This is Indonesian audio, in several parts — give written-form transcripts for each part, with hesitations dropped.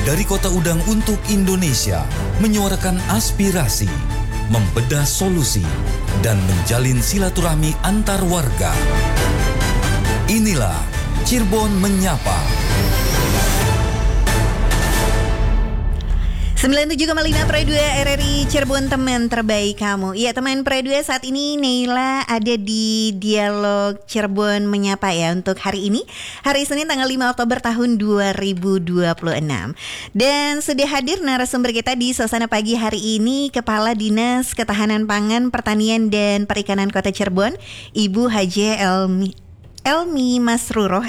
Dari Kota Udang untuk Indonesia, menyuarakan aspirasi, membedah solusi, dan menjalin silaturahmi antar warga. Inilah Cirebon Menyapa. 97,5 Pro 2 RRI Cirebon, teman terbaik kamu. Iya teman Pro 2, saat ini Neila ada di Dialog Cirebon Menyapa ya untuk hari ini, hari Senin tanggal 5 Oktober tahun 2026. Dan sudah hadir narasumber kita di suasana pagi hari ini, Kepala Dinas Ketahanan Pangan, Pertanian dan Perikanan Kota Cirebon, Ibu Haji Elmi Masruroh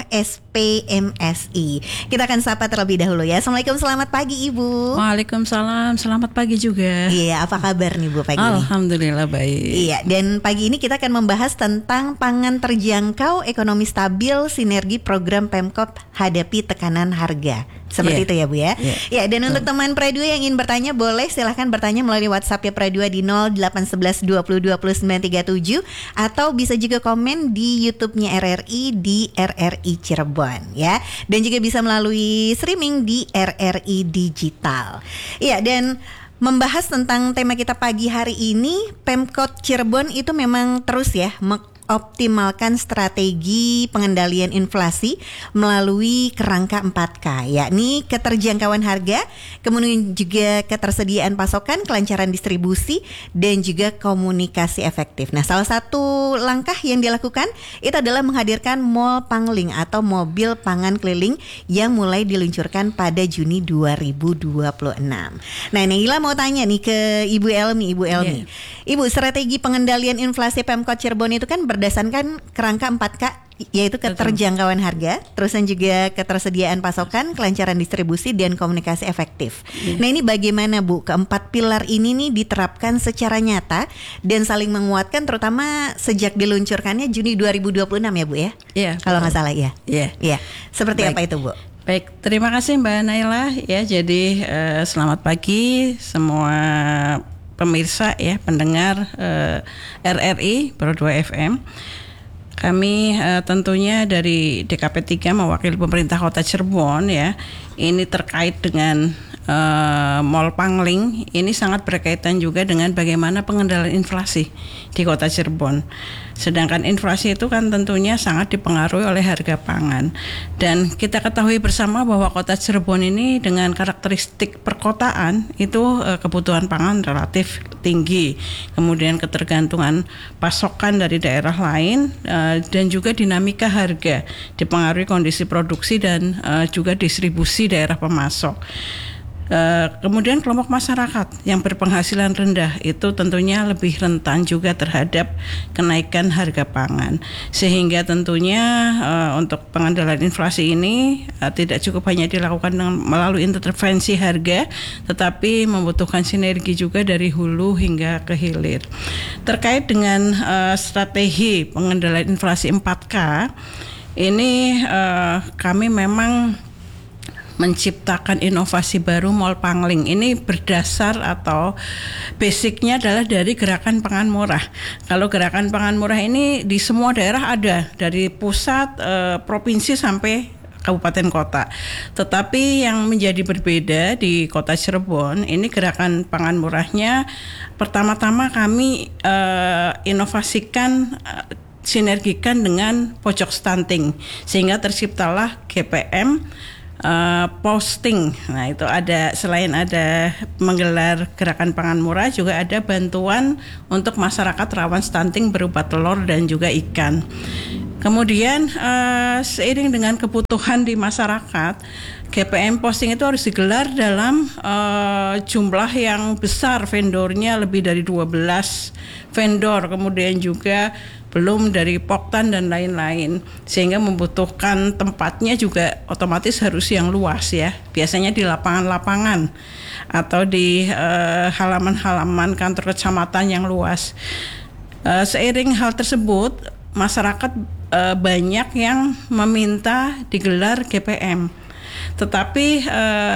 SPMSI. Kita akan sapa terlebih dahulu ya. Assalamualaikum, selamat pagi Ibu. Waalaikumsalam, selamat pagi juga. Iya, apa kabar nih Bu pagi ini? Alhamdulillah baik. Iya, dan pagi ini kita akan membahas tentang pangan terjangkau, ekonomi stabil, sinergi program Pemkot hadapi tekanan harga. Seperti itu ya Bu ya. Ya, dan untuk teman Pre2 yang ingin bertanya, boleh silahkan bertanya melalui WhatsApp ya Pre2 di 0811 20 20 937 atau bisa juga komen di YouTube-nya RRI di RRI Cirebon ya. Dan juga bisa melalui streaming di RRI Digital. Iya, dan membahas tentang tema kita pagi hari ini, Pemkot Cirebon itu memang terus ya optimalkan strategi pengendalian inflasi melalui kerangka 4K, yakni keterjangkauan harga, kemudian juga ketersediaan pasokan, kelancaran distribusi, dan juga komunikasi efektif. Nah, salah satu langkah yang dilakukan itu adalah menghadirkan Mall Pangling atau mobil pangan keliling yang mulai diluncurkan pada Juni 2026. Nah, Neila mau tanya nih ke Ibu Elmi. Ibu, strategi pengendalian inflasi Pemkot Cirebon itu kan berdasarkan kerangka 4K, yaitu keterjangkauan harga, terusan juga ketersediaan pasokan, kelancaran distribusi, dan komunikasi efektif. Nah, ini bagaimana Bu keempat pilar ini nih diterapkan secara nyata dan saling menguatkan, terutama sejak diluncurkannya Juni 2026 ya Bu ya? Iya. Kalau nggak salah ya? Iya. Seperti baik. Apa itu Bu? Baik, terima kasih Mbak Naila ya. Jadi selamat pagi semua pemirsa ya, pendengar RRI Pro 2 FM. Kami tentunya dari DKP 3 mewakili pemerintah Kota Cirebon ya. Ini terkait dengan Mall Pangling, ini sangat berkaitan juga dengan bagaimana pengendalian inflasi di Kota Cirebon. Sedangkan inflasi itu kan tentunya sangat dipengaruhi oleh harga pangan. Dan kita ketahui bersama bahwa Kota Cirebon ini dengan karakteristik perkotaan itu kebutuhan pangan relatif tinggi. Kemudian ketergantungan pasokan dari daerah lain dan juga dinamika harga dipengaruhi kondisi produksi dan juga distribusi daerah pemasok. Kemudian kelompok masyarakat yang berpenghasilan rendah itu tentunya lebih rentan juga terhadap kenaikan harga pangan, sehingga tentunya untuk pengendalian inflasi ini tidak cukup hanya dilakukan melalui intervensi harga, tetapi membutuhkan sinergi juga dari hulu hingga ke hilir. Terkait dengan strategi pengendalian inflasi 4K ini, kami memang menciptakan inovasi baru Mall Pangling. Ini berdasar atau basicnya adalah dari gerakan pangan murah. Kalau gerakan pangan murah ini di semua daerah ada, dari pusat, provinsi sampai kabupaten kota. Tetapi yang menjadi berbeda di Kota Cirebon, ini gerakan pangan murahnya pertama-tama kami inovasikan, sinergikan dengan pojok stunting, sehingga terciptalah GPM posting. Nah, itu ada, selain ada menggelar gerakan pangan murah, juga ada bantuan untuk masyarakat rawan stunting berupa telur dan juga ikan. Kemudian seiring dengan kebutuhan di masyarakat, GPM posting itu harus digelar dalam jumlah yang besar, vendornya lebih dari 12 vendor, kemudian juga belum dari Poktan dan lain-lain, sehingga membutuhkan tempatnya juga otomatis harus yang luas ya, biasanya di lapangan-lapangan atau di halaman-halaman kantor kecamatan yang luas. Seiring hal tersebut, masyarakat banyak yang meminta digelar GPM, tetapi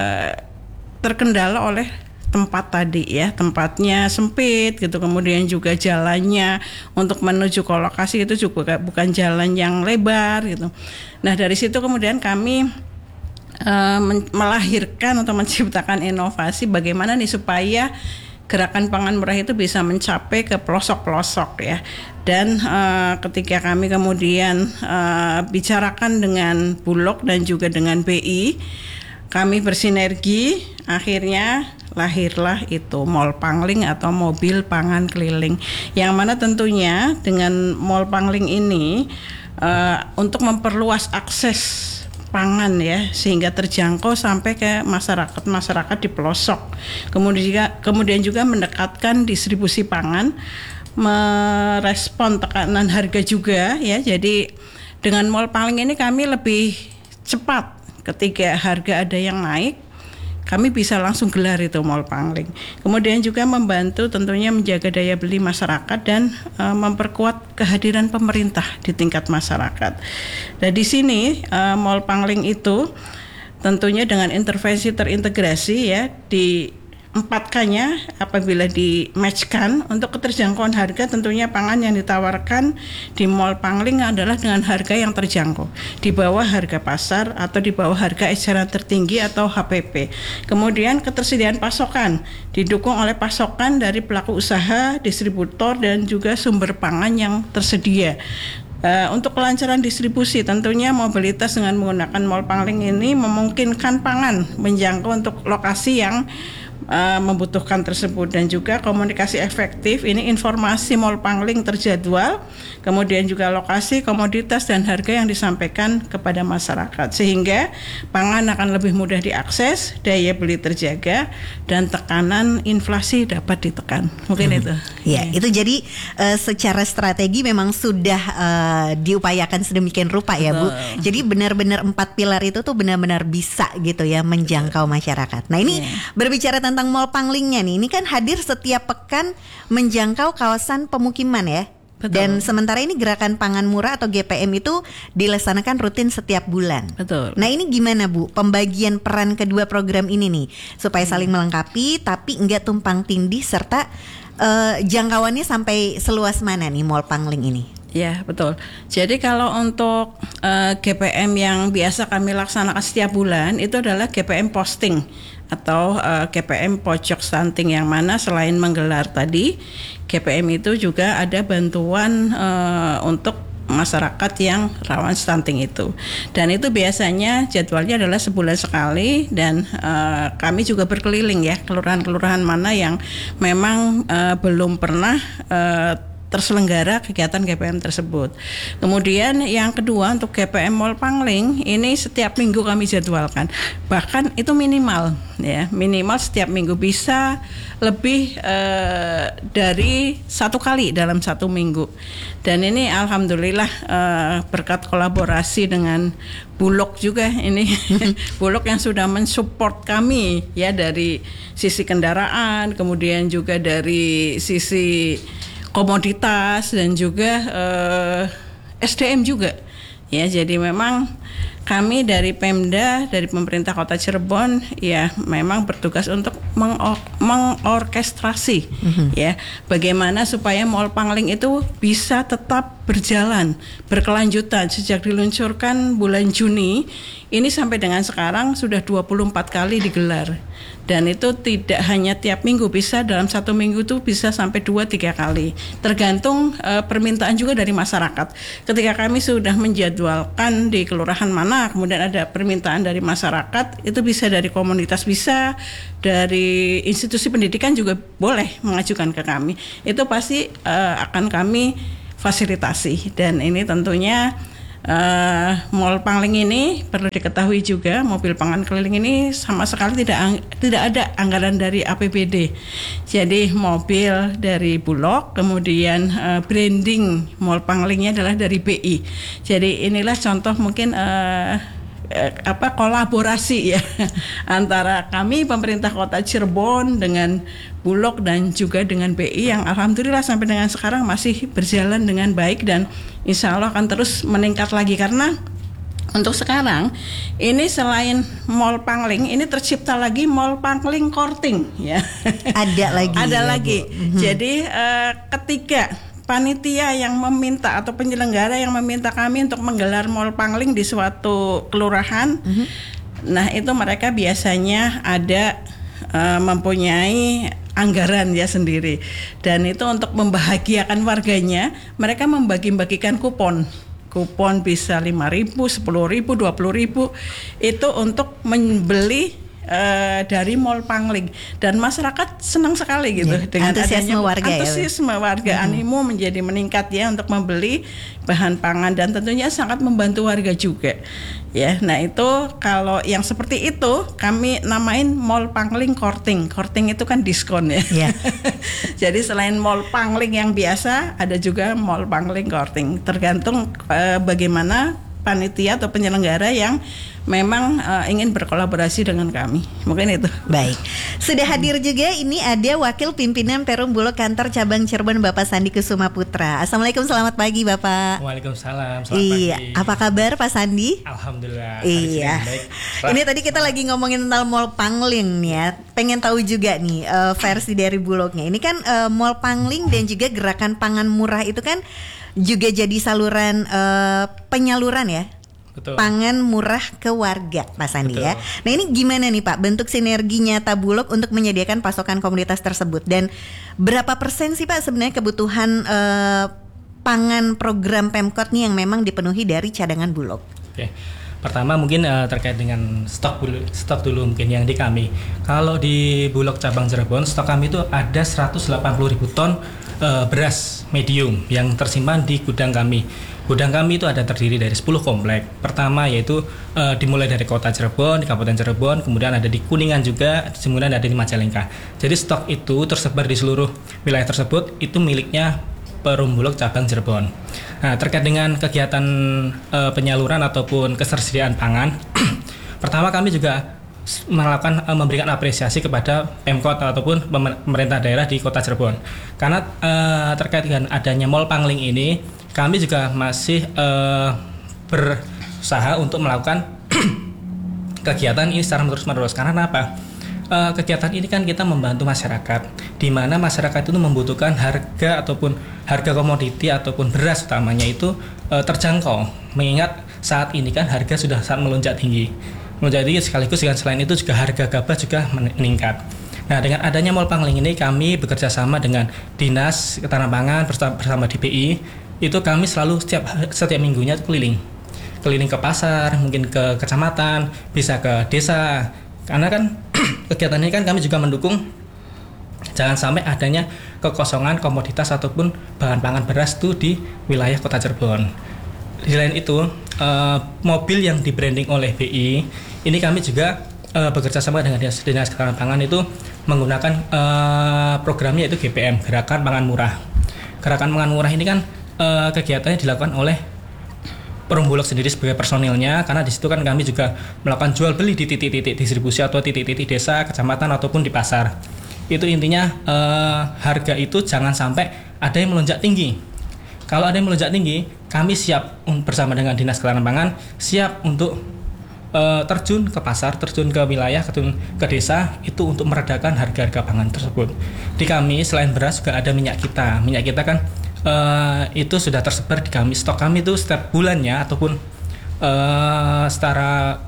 terkendala oleh tempat tadi ya, tempatnya sempit gitu, kemudian juga jalannya untuk menuju ke lokasi itu juga bukan jalan yang lebar gitu. Nah, dari situ kemudian kami melahirkan atau menciptakan inovasi bagaimana nih supaya gerakan pangan murah itu bisa mencapai ke pelosok-pelosok ya. Dan ketika kami kemudian bicarakan dengan Bulog dan juga dengan BI, kami bersinergi, akhirnya lahirlah itu Mall Pangling atau mobil pangan keliling, yang mana tentunya dengan Mall Pangling ini untuk memperluas akses pangan ya, sehingga terjangkau sampai ke masyarakat di pelosok. Kemudian juga mendekatkan distribusi pangan, merespon tekanan harga juga ya. Jadi dengan Mall Pangling ini kami lebih cepat ketika harga ada yang naik, kami bisa langsung gelar itu Mall Pangling. Kemudian juga membantu tentunya menjaga daya beli masyarakat dan memperkuat kehadiran pemerintah di tingkat masyarakat. Dan di sini Mall Pangling itu tentunya dengan intervensi terintegrasi ya, diempatkannya apabila di-matchkan untuk keterjangkauan harga, tentunya pangan yang ditawarkan di Mall Pangling adalah dengan harga yang terjangkau, di bawah harga pasar atau di bawah harga eceran tertinggi atau HPP. Kemudian ketersediaan pasokan didukung oleh pasokan dari pelaku usaha, distributor dan juga sumber pangan yang tersedia. Untuk kelancaran distribusi, tentunya mobilitas dengan menggunakan Mall Pangling ini memungkinkan pangan menjangkau untuk lokasi yang membutuhkan tersebut, dan juga komunikasi efektif. Ini informasi Mall Pangling terjadwal, kemudian juga lokasi, komoditas dan harga yang disampaikan kepada masyarakat, sehingga pangan akan lebih mudah diakses, daya beli terjaga dan tekanan inflasi dapat ditekan. Mungkin itu. Ya, itu jadi secara strategi memang sudah diupayakan sedemikian rupa ya Bu. Jadi benar-benar 4 pilar itu tuh benar-benar bisa gitu ya menjangkau masyarakat. Nah ini berbicara tentang Mall Panglingnya nih, ini kan hadir setiap pekan menjangkau kawasan pemukiman ya. Betul. Dan sementara ini gerakan pangan murah atau GPM itu dilaksanakan rutin setiap bulan. Betul. Nah ini gimana Bu pembagian peran kedua program ini nih supaya saling melengkapi tapi enggak tumpang tindih, serta jangkauannya sampai seluas mana nih Mall Pangling ini? Ya betul. Jadi kalau untuk GPM yang biasa kami laksanakan setiap bulan itu adalah GPM posting atau GPM pojok stunting, yang mana selain menggelar tadi GPM itu juga ada bantuan untuk masyarakat yang rawan stunting itu, dan itu biasanya jadwalnya adalah sebulan sekali, dan kami juga berkeliling ya kelurahan-kelurahan mana yang memang belum pernah terselenggara kegiatan GPM tersebut. Kemudian yang kedua untuk GPM Mall Pangling ini setiap minggu kami jadwalkan, bahkan itu minimal ya, minimal setiap minggu, bisa lebih dari 1 kali dalam 1 minggu. Dan ini alhamdulillah berkat kolaborasi dengan Bulog juga ini Bulog yang sudah mensupport kami ya dari sisi kendaraan, kemudian juga dari sisi komoditas dan juga SDM juga ya. Jadi memang kami dari Pemda, dari pemerintah Kota Cirebon ya memang bertugas untuk mengorkestrasi ya bagaimana supaya Mall Pangling itu bisa tetap berjalan berkelanjutan. Sejak diluncurkan bulan Juni ini sampai dengan sekarang sudah 24 kali digelar, dan itu tidak hanya tiap minggu, bisa dalam 1 minggu itu bisa sampai 2-3 kali, tergantung permintaan juga dari masyarakat. Ketika kami sudah menjadwalkan di kelurahan mana, kemudian ada permintaan dari masyarakat, itu bisa dari komunitas, bisa dari institusi pendidikan juga boleh mengajukan ke kami, itu pasti akan kami fasilitasi. Dan ini tentunya Mall Pangling ini perlu diketahui juga, mobil pangan keliling ini sama sekali tidak ada anggaran dari APBD. Jadi mobil dari Bulog, kemudian branding Mall Panglingnya adalah dari BI. Jadi inilah contoh mungkin kolaborasi ya antara kami pemerintah Kota Cirebon dengan Bulog dan juga dengan BI, yang alhamdulillah sampai dengan sekarang masih berjalan dengan baik dan insya Allah akan terus meningkat lagi. Karena untuk sekarang ini selain Mall Pangling ini tercipta lagi Mall Pangling Korting ya. Ada lagi. Jadi ketika panitia yang meminta atau penyelenggara yang meminta kami untuk menggelar Mall Pangling di suatu kelurahan, Nah itu mereka biasanya ada mempunyai anggaran ya sendiri, dan itu untuk membahagiakan warganya mereka membagi-bagikan kupon bisa 5.000, 10.000, 20.000 itu untuk membeli dari Mall Pangling, dan masyarakat senang sekali gitu dengan antusiasme warga animo menjadi meningkat ya untuk membeli bahan pangan, dan tentunya sangat membantu warga juga ya. Nah itu kalau yang seperti itu kami namain Mall Pangling Korting itu kan diskon ya. Jadi selain Mall Pangling yang biasa ada juga Mall Pangling Korting, tergantung bagaimana panitia atau penyelenggara yang memang ingin berkolaborasi dengan kami. Mungkin itu. Baik. Sudah hadir juga ini ada Wakil Pimpinan Perum Bulog Kantor Cabang Cirebon, Bapak Sandi Kusuma Putra. Assalamualaikum, selamat pagi Bapak. Waalaikumsalam, selamat pagi. Apa kabar Pak Sandi? Alhamdulillah. Iya. Baik. Ini tadi kita lagi ngomongin tentang Mall Pangling nih ya. Pengen tahu juga nih versi dari Bulognya. Ini kan Mall Pangling dan juga Gerakan Pangan Murah itu kan juga jadi saluran penyaluran ya. Betul. Pangan murah ke warga, Pak Sandi. Betul. Ya. Nah ini gimana nih Pak bentuk sinergi nyata Bulog untuk menyediakan pasokan komoditas tersebut, dan berapa persen sih Pak sebenarnya kebutuhan pangan program Pemkot nih yang memang dipenuhi dari cadangan Bulog? Oke. Pertama mungkin terkait dengan stok dulu mungkin yang di kami. Kalau di Bulog Cabang Cirebon, stok kami itu ada 180.000 ton beras medium yang tersimpan di gudang kami. Gudang kami itu ada terdiri dari 10 komplek. Pertama yaitu dimulai dari kota Cirebon, di Kabupaten Cirebon, kemudian ada di Kuningan juga, kemudian ada di Majalengka. Jadi stok itu tersebar di seluruh wilayah tersebut, itu miliknya Perum Bulog Cabang Cirebon. Nah, terkait dengan kegiatan penyaluran ataupun ketersediaan pangan, pertama kami juga melakukan memberikan apresiasi kepada Pemkot ataupun pemerintah daerah di Kota Cirebon. Karena terkait dengan adanya Mall Pangling ini, kami juga masih berusaha untuk melakukan kegiatan ini secara terus-menerus. Karena apa? Kegiatan ini kan kita membantu masyarakat, di mana masyarakat itu membutuhkan harga ataupun harga komoditi ataupun beras utamanya itu terjangkau. Mengingat saat ini kan harga sudah sangat melonjak tinggi, sekaligus dengan selain itu juga harga gabah juga meningkat. Nah, dengan adanya Mall Pangling ini kami bekerja sama dengan Dinas Ketahanan Pangan bersama DPI. Itu kami selalu setiap minggunya keliling ke pasar, mungkin ke kecamatan, bisa ke desa. Karena kan kegiatan ini kan kami juga mendukung jangan sampai adanya kekosongan komoditas ataupun bahan pangan beras itu di wilayah Kota Cirebon. Di lain itu, mobil yang di-branding oleh BI, ini kami juga bekerja sama dengan Dinas Ketahanan Pangan itu menggunakan programnya yaitu GPM, Gerakan Pangan Murah. Gerakan Pangan Murah ini kan kegiatannya dilakukan oleh Perum Bulog sendiri sebagai personilnya, karena di situ kan kami juga melakukan jual beli di titik-titik distribusi atau titik-titik desa, kecamatan ataupun di pasar. Itu intinya harga itu jangan sampai ada yang melonjak tinggi. Kalau ada yang melonjak tinggi, kami siap bersama dengan Dinas Ketahanan Pangan siap untuk terjun ke pasar, terjun ke wilayah, terjun ke desa itu untuk meredakan harga-harga pangan tersebut. Di kami selain beras juga ada minyak kita. Minyak kita kan itu sudah tersebar di kami. Stok kami itu setiap bulannya ataupun setara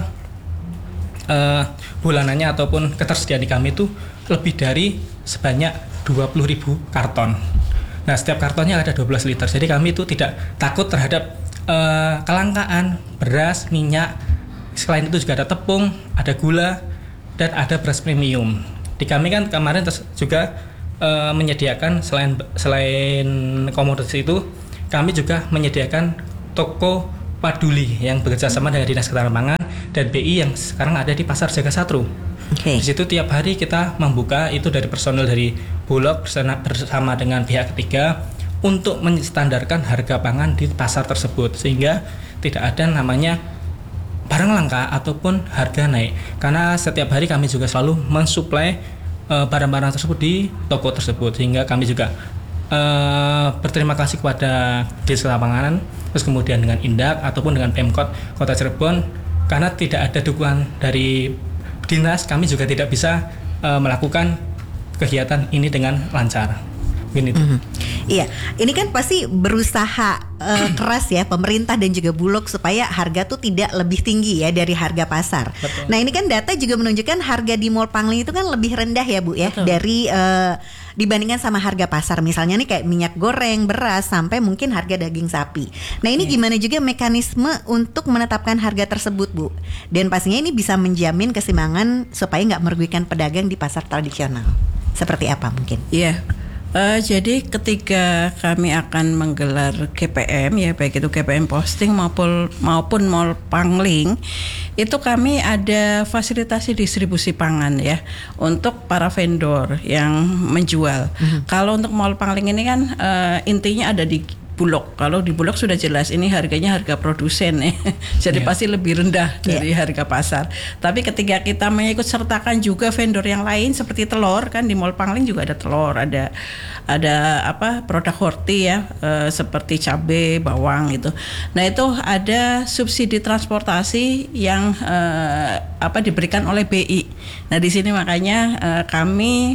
bulanannya ataupun ketersediaan di kami itu lebih dari sebanyak 20.000 karton. Nah, setiap kartonnya ada 12 liter. Jadi kami itu tidak takut terhadap kelangkaan beras, minyak. Selain itu juga ada tepung, ada gula, dan ada beras premium. Di kami kan kemarin juga menyediakan selain komoditas itu, kami juga menyediakan toko Paduli yang bekerja sama dengan Dinas Ketahanan Pangan dan BI yang sekarang ada di Pasar Jaga Satru. Di situ tiap hari kita membuka itu dari personel dari Bulog bersama dengan pihak ketiga untuk menstandarkan harga pangan di pasar tersebut, sehingga tidak ada namanya barang langka ataupun harga naik. Karena setiap hari kami juga selalu mensuplai barang-barang tersebut di toko tersebut, sehingga kami juga berterima kasih kepada Dinas Ketahanan Pangan, terus kemudian dengan Indak ataupun dengan Pemkot Kota Cirebon, karena tidak ada dukungan dari dinas, kami juga tidak bisa melakukan kegiatan ini dengan lancar. Mungkin itu. Iya, ini kan pasti berusaha keras ya pemerintah dan juga Bulog supaya harga tuh tidak lebih tinggi ya dari harga pasar. Betul. Nah ini kan data juga menunjukkan harga di Mall Pangling itu kan lebih rendah ya Bu ya. Betul. Dari dibandingkan sama harga pasar. Misalnya nih kayak minyak goreng, beras, sampai mungkin harga daging sapi. Nah ini gimana juga mekanisme untuk menetapkan harga tersebut Bu? Dan pastinya ini bisa menjamin keseimbangan supaya nggak merugikan pedagang di pasar tradisional. Seperti apa mungkin? Iya. Jadi ketika kami akan menggelar GPM ya, baik itu GPM posting maupun Mall Pangling, itu kami ada fasilitasi distribusi pangan ya untuk para vendor yang menjual. Kalau untuk Mall Pangling ini kan intinya ada di Bulog. Kalau di Bulog sudah jelas ini harganya harga produsen ya. Jadi pasti lebih rendah dari harga pasar. Tapi ketika kita mengikut sertakan juga vendor yang lain seperti telur, kan di Mall Pangling juga ada telur, ada produk horti ya, seperti cabai, bawang gitu. Nah, itu ada subsidi transportasi yang diberikan oleh BI. Nah, di sini makanya kami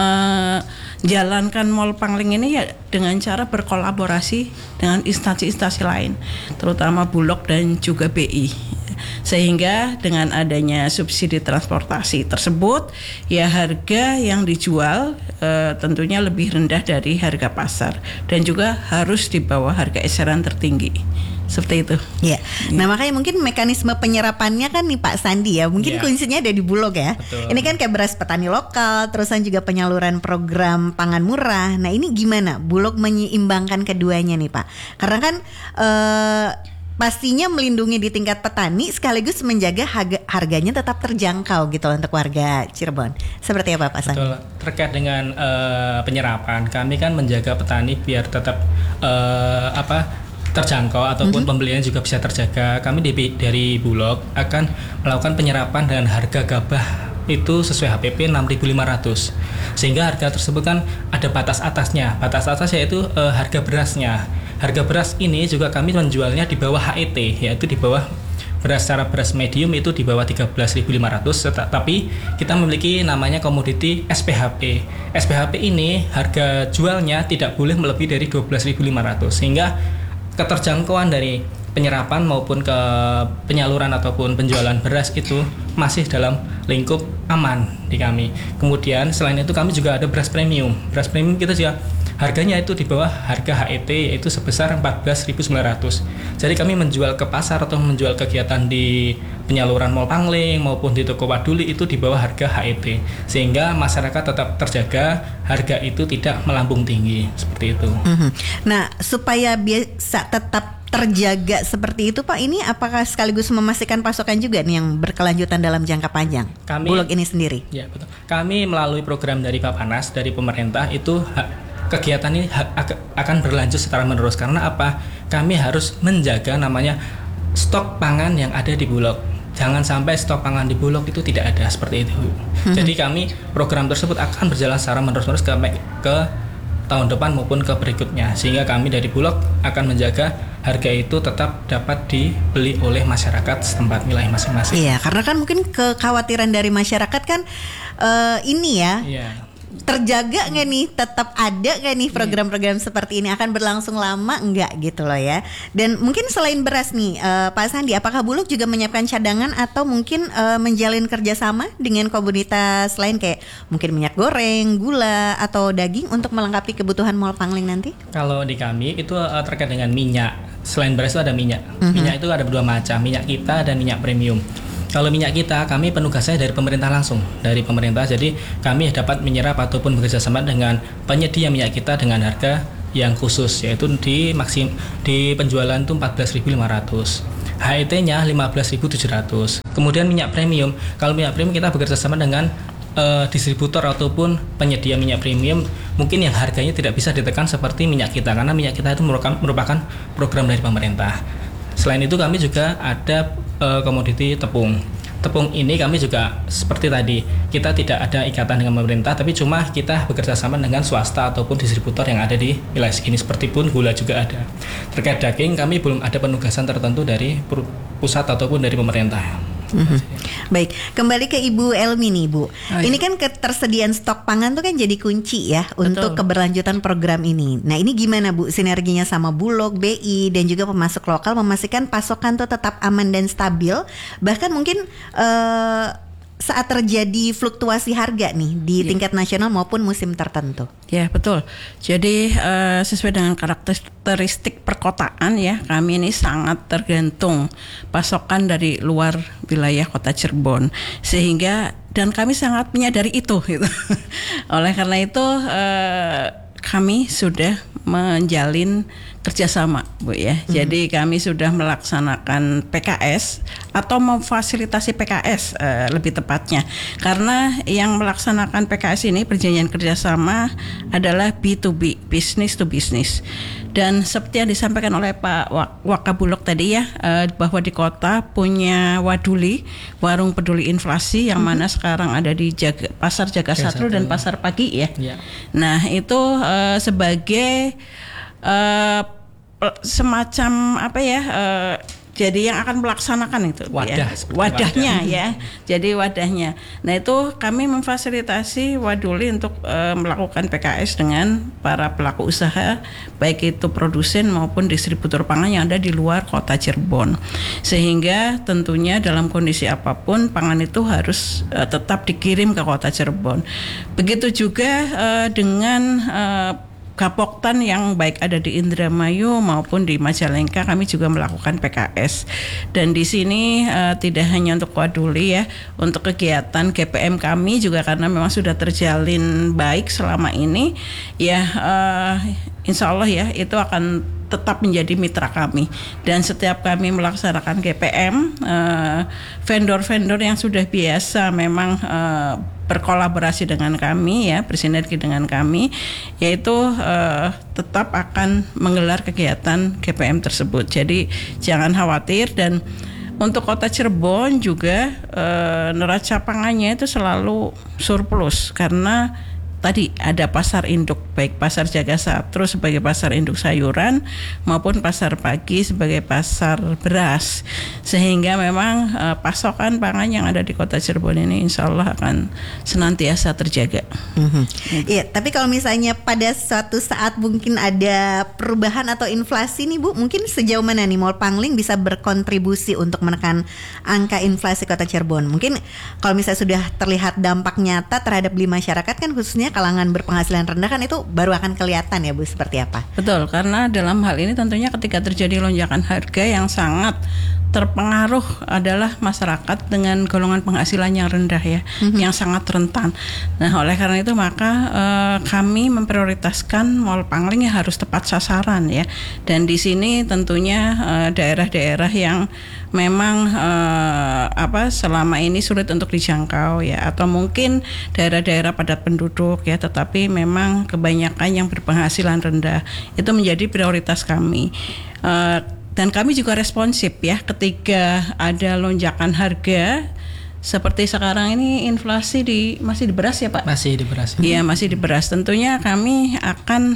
menjalankan Mall Pangling ini ya dengan cara berkolaborasi dengan instansi-instansi lain, terutama Bulog dan juga BI. Sehingga dengan adanya subsidi transportasi tersebut, ya harga yang dijual tentunya lebih rendah dari harga pasar dan juga harus di bawah harga eceran tertinggi. Seperti itu. Ya. Nah makanya mungkin mekanisme penyerapannya kan nih Pak Sandi ya, mungkin kuncinya ada di Bulog ya. Betul. Ini kan kayak beras petani lokal, terusan juga penyaluran program pangan murah. Nah ini gimana Bulog menyeimbangkan keduanya nih Pak? Karena kan pastinya melindungi di tingkat petani sekaligus menjaga harganya tetap terjangkau gitu untuk warga Cirebon. Seperti apa Pak Sandi? Betul. Terkait dengan penyerapan, kami kan menjaga petani biar tetap terjangkau ataupun pembelian juga bisa terjaga. Kami dari Bulog akan melakukan penyerapan dengan harga gabah itu sesuai HPP 6.500. Sehingga harga tersebut kan ada batas atasnya. Batas atas yaitu harga berasnya. Harga beras ini juga kami menjualnya di bawah HET, yaitu di bawah beras secara beras medium itu di bawah 13.500, tapi kita memiliki namanya komoditi SPHP. SPHP ini harga jualnya tidak boleh melebihi dari 12.500 sehingga keterjangkauan dari penyerapan maupun ke penyaluran ataupun penjualan beras itu masih dalam lingkup aman di kami. Kemudian selain itu kami juga ada beras premium. Beras premium kita juga harganya itu di bawah harga HET yaitu sebesar 14.900. Jadi kami menjual ke pasar atau menjual kegiatan di penyaluran Mall Pangling maupun di toko Waduli itu di bawah harga HET sehingga masyarakat tetap terjaga, harga itu tidak melambung tinggi seperti itu. Nah supaya bisa tetap terjaga seperti itu Pak, ini apakah sekaligus memastikan pasokan juga nih yang berkelanjutan dalam jangka panjang Bulog ini sendiri? Ya betul. Kami melalui program dari Bappenas dari pemerintah itu kegiatan ini akan berlanjut secara menerus. Karena apa? Kami harus menjaga namanya stok pangan yang ada di Bulog. Jangan sampai stok pangan di Bulog itu tidak ada seperti itu. Jadi kami program tersebut akan berjalan secara menerus ke tahun depan maupun ke berikutnya. Sehingga kami dari Bulog akan menjaga harga itu tetap dapat dibeli oleh masyarakat setempat wilayah masing-masing. Iya, karena kan mungkin kekhawatiran dari masyarakat kan ini ya. Iya. Terjaga nggak nih, tetap ada nggak nih program-program seperti ini, akan berlangsung lama nggak gitu loh ya. Dan mungkin selain beras nih Pak Sandi, apakah Bulog juga menyiapkan cadangan atau mungkin menjalin kerjasama dengan komoditas lain kayak mungkin minyak goreng, gula atau daging untuk melengkapi kebutuhan Mall Pangling nanti? Kalau di kami itu terkait dengan minyak. Selain beras itu ada minyak. Minyak itu ada dua macam, minyak kita dan minyak premium. Kalau minyak kita, kami penugasannya dari pemerintah langsung, dari pemerintah. Jadi kami dapat menyerap ataupun bekerjasama dengan penyedia minyak kita dengan harga yang khusus, yaitu di penjualan itu 14.500. HET-nya 15.700. Kemudian minyak premium. Kalau minyak premium kita bekerjasama dengan distributor ataupun penyedia minyak premium, mungkin yang harganya tidak bisa ditekan seperti minyak kita, karena minyak kita itu merupakan program dari pemerintah. Selain itu kami juga ada komoditi tepung. Tepung ini kami juga seperti tadi, kita tidak ada ikatan dengan pemerintah, tapi cuma kita bekerja sama dengan swasta ataupun distributor yang ada di wilayah segini. Seperti pun gula juga ada. Terkait daging kami belum ada penugasan tertentu dari pusat ataupun dari pemerintah. Baik, kembali ke Ibu Elmi nih Bu. Ini kan ketersediaan stok pangan tuh kan jadi kunci ya untuk keberlanjutan program ini. Nah ini gimana Bu sinerginya sama Bulog, BI dan juga pemasok lokal memastikan pasokan tuh tetap aman dan stabil. Bahkan mungkin saat terjadi fluktuasi harga nih di tingkat nasional maupun musim tertentu. Ya betul. Jadi sesuai dengan karakteristik perkotaan ya, kami ini sangat tergantung pasokan dari luar wilayah Kota Cirebon, sehingga dan kami sangat menyadari itu gitu. Oleh karena itu kami sudah menjalin kerjasama Bu ya. Jadi kami sudah melaksanakan PKS atau memfasilitasi PKS lebih tepatnya, karena yang melaksanakan PKS ini perjanjian kerjasama adalah B2B, business to business. Dan seperti yang disampaikan oleh Pak Wakabulog tadi ya, bahwa di kota punya Waduli, warung peduli inflasi yang mana sekarang ada di Pasar Jaga Satru dan Pasar Pagi ya. Nah itu sebagai semacam apa ya, jadi yang akan melaksanakan itu wadahnya ya. Jadi wadahnya. Nah itu kami memfasilitasi Waduli untuk melakukan PKS dengan para pelaku usaha, baik itu produsen maupun distributor pangan yang ada di luar Kota Cirebon. Sehingga tentunya dalam kondisi apapun pangan itu harus tetap dikirim ke Kota Cirebon. Begitu juga dengan Gapoktan yang baik ada di Indramayu maupun di Majalengka, kami juga melakukan PKS. Dan di sini tidak hanya untuk Waduli ya, untuk kegiatan GPM kami juga karena memang sudah terjalin baik selama ini ya, insya Allah ya itu akan tetap menjadi mitra kami. Dan setiap kami melaksanakan GPM, vendor-vendor yang sudah biasa memang berkolaborasi dengan kami ya, bersinergi dengan kami, yaitu tetap akan menggelar kegiatan GPM tersebut. Jadi jangan khawatir. Dan untuk Kota Cirebon juga neraca pangannya itu selalu surplus karena tadi ada pasar induk, baik Pasar Jaga Satru sebagai pasar induk sayuran maupun Pasar Pagi sebagai pasar beras, sehingga memang pasokan pangan yang ada di Kota Cirebon ini insya Allah akan senantiasa terjaga. Iya, tapi kalau misalnya pada suatu saat mungkin ada perubahan atau inflasi nih Bu, mungkin sejauh mana nih Mall Pangling bisa berkontribusi untuk menekan angka inflasi Kota Cirebon? Mungkin kalau misalnya sudah terlihat dampak nyata terhadap beli masyarakat kan, khususnya kalangan berpenghasilan rendah kan, itu baru akan kelihatan ya Bu seperti apa? Betul, karena dalam hal ini tentunya ketika terjadi lonjakan harga yang sangat terpengaruh adalah masyarakat dengan golongan penghasilan yang rendah ya, yang sangat rentan. Nah oleh karena itu maka kami memprioritaskan Mall Pangling yang harus tepat sasaran ya. Dan di sini tentunya daerah-daerah yang memang selama ini sulit untuk dijangkau ya, atau mungkin daerah-daerah padat penduduk ya, tetapi memang kebanyakan yang berpenghasilan rendah, itu menjadi prioritas kami. Dan kami juga responsif ya ketika ada lonjakan harga seperti sekarang ini. Inflasi masih di beras ya Pak? Masih di beras. Iya masih di beras. Tentunya kami akan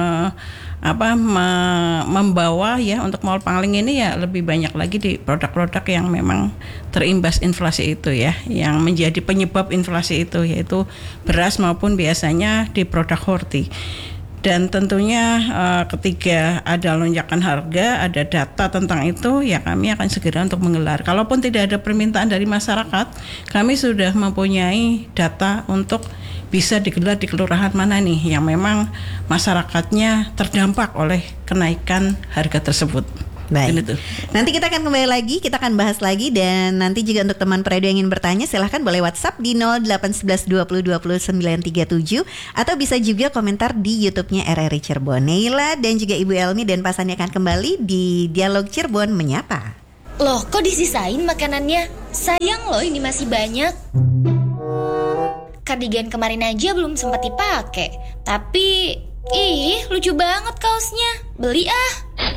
membawa ya untuk Mall Pangling ini ya lebih banyak lagi di produk-produk yang memang terimbas inflasi itu ya, yang menjadi penyebab inflasi itu, yaitu beras maupun biasanya di produk horti. Dan tentunya ketika ada lonjakan harga, ada data tentang itu, ya kami akan segera untuk menggelar. Kalaupun tidak ada permintaan dari masyarakat, kami sudah mempunyai data untuk bisa digelar di kelurahan mana nih yang memang masyarakatnya terdampak oleh kenaikan harga tersebut. Baik. Nanti kita akan kembali lagi, kita akan bahas lagi, dan nanti juga untuk teman Predo yang ingin bertanya silahkan boleh WhatsApp di 0811 20 20 937 atau bisa juga komentar di YouTube-nya RRI Cirebon. Neila dan juga Ibu Elmi dan Pak Sani akan kembali di Dialog Cirebon Menyapa. Loh, kok disisain makanannya? Sayang loh, ini masih banyak. Kardigan kemarin aja belum sempat dipakai. Tapi, lucu banget kaosnya. Beli ah.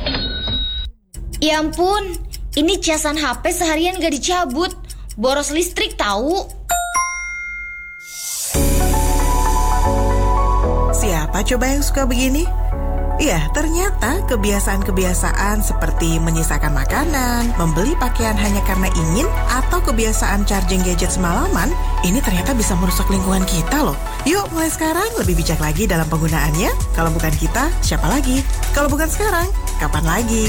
Ya ampun, ini casan HP seharian gak dicabut. Boros listrik tahu. Siapa coba yang suka begini? Ya, ternyata kebiasaan-kebiasaan seperti menyisakan makanan, membeli pakaian hanya karena ingin, atau kebiasaan charging gadget semalaman, ini ternyata bisa merusak lingkungan kita loh. Yuk, mulai sekarang lebih bijak lagi dalam penggunaannya. Kalau bukan kita, siapa lagi? Kalau bukan sekarang, kapan lagi?